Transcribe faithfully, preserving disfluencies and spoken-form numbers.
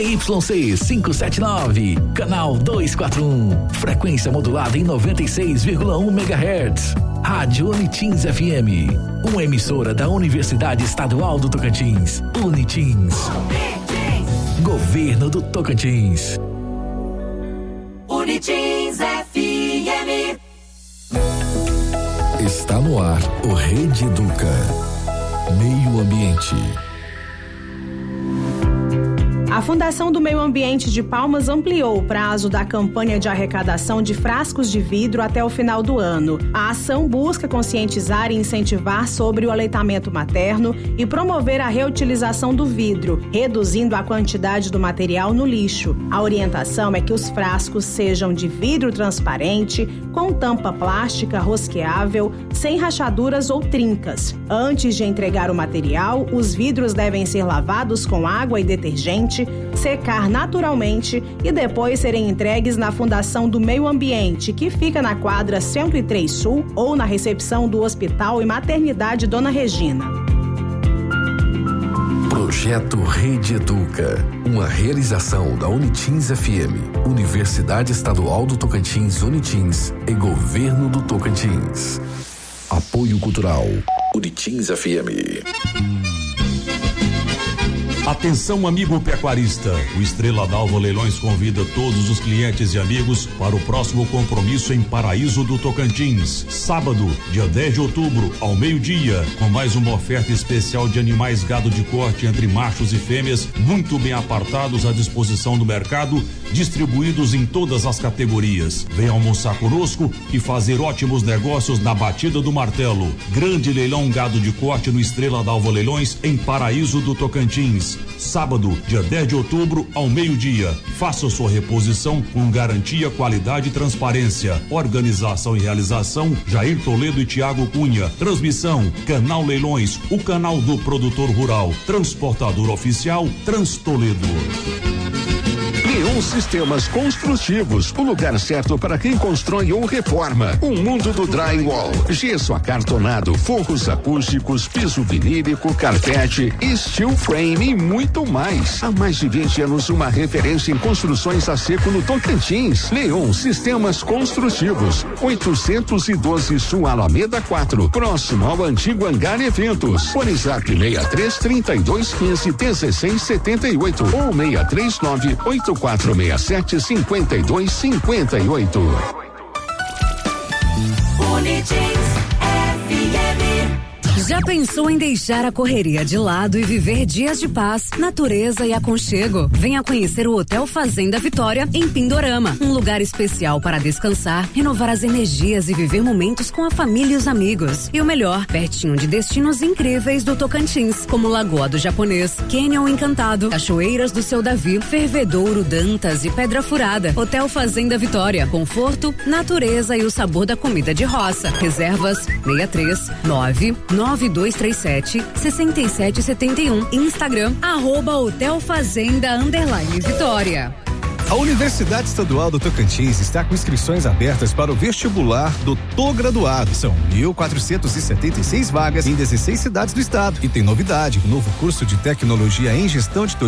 Y C quinhentos e setenta e nove, canal duzentos e quarenta e um, frequência modulada em noventa e seis vírgula um megahertz. Rádio Unitins F M, uma emissora da Universidade Estadual do Tocantins. Unitins. Unitins. Governo do Tocantins. Unitins F M. Está no ar o Rede Educa. Meio Ambiente. A Fundação do Meio Ambiente de Palmas ampliou o prazo da campanha de arrecadação de frascos de vidro até o final do ano. A ação busca conscientizar e incentivar sobre o aleitamento materno e promover a reutilização do vidro, reduzindo a quantidade do material no lixo. A orientação é que os frascos sejam de vidro transparente, com tampa plástica rosqueável, sem rachaduras ou trincas. Antes de entregar o material, os vidros devem ser lavados com água e detergente, secar naturalmente e depois serem entregues na Fundação do Meio Ambiente, que fica na quadra cento e três Sul ou na recepção do Hospital e Maternidade Dona Regina. Projeto Rede Educa, uma realização da Unitins F M, Universidade Estadual do Tocantins Unitins e Governo do Tocantins. Apoio Cultural Unitins F M. Atenção, amigo pecuarista, o Estrela d'Alva Leilões convida todos os clientes e amigos para o próximo compromisso em Paraíso do Tocantins, sábado, dia dez de outubro, ao meio-dia, com mais uma oferta especial de animais gado de corte entre machos e fêmeas, muito bem apartados à disposição do mercado, distribuídos em todas as categorias. Venha almoçar conosco e fazer ótimos negócios na batida do martelo. Grande leilão gado de corte no Estrela d'Alva Leilões em Paraíso do Tocantins. Sábado, dia dez de outubro, ao meio-dia. Faça sua reposição com garantia, qualidade e transparência. Organização e realização, Jair Toledo e Tiago Cunha. Transmissão, Canal Leilões, o canal do produtor rural. Transportador oficial, Trans Toledo. Leon Sistemas Construtivos, o lugar certo para quem constrói ou reforma. O mundo do drywall, gesso acartonado, forros acústicos, piso vinílico, carpete, steel frame e muito mais. Há mais de vinte anos, uma referência em construções a seco no Tocantins. Leon Sistemas Construtivos, oitocentos e doze Sul Alameda quatro, próximo ao antigo Hangar Eventos. WhatsApp seis três, trinta e dois, quinze, dezesseis, setenta e oito ou seis três nove, oito quatro seis sete, cinquenta e dois, cinquenta e oito. Unitins F M. Já pensou em deixar a correria de lado e viver dias de paz, natureza e aconchego? Venha conhecer o Hotel Fazenda Vitória em Pindorama, um lugar especial para descansar, renovar as energias e viver momentos com a família e os amigos. E o melhor, pertinho de destinos incríveis do Tocantins, como Lagoa do Japonês, Canyon Encantado, Cachoeiras do Seu Davi, Fervedouro, Dantas e Pedra Furada. Hotel Fazenda Vitória, conforto, natureza e o sabor da comida de roça. Reservas seis três nove nove dois três sete, seis sete sete um. Instagram, arroba Hotel Fazenda Underline Vitória. A Universidade Estadual do Tocantins está com inscrições abertas para o vestibular do Tô Graduado. São mil quatrocentas e setenta e seis vagas em dezesseis cidades do estado. E tem novidade, o novo curso de tecnologia em gestão de turismo